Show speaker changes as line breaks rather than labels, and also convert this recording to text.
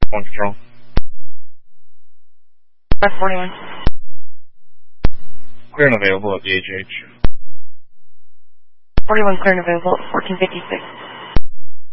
One control.
Press 41.
Clear and available at the HH.
41 clear and available at 1456.